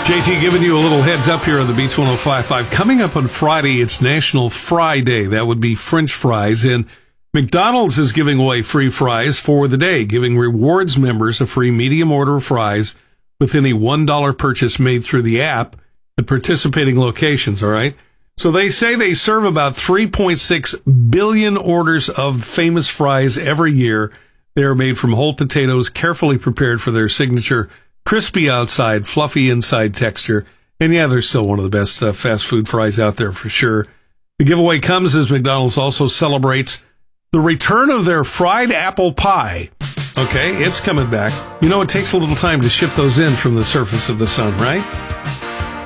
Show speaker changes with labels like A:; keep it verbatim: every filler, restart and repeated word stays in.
A: J T giving you a little heads up here on the Beats one oh five point five. Coming up on Friday, it's National Fry Day. That would be French fries. And McDonald's is giving away free fries for the day, giving rewards members a free medium order of fries with any one dollar purchase made through the app at participating locations, all right? So they say they serve about three point six billion orders of famous fries every year. They are made from whole potatoes, carefully prepared for their signature crispy outside, fluffy inside texture. And yeah, they're still one of the best uh, fast food fries out there for sure. The giveaway comes as McDonald's also celebrates the return of their fried apple pie. Okay, it's coming back. You know, it takes a little time to ship those in from the surface of the sun, right?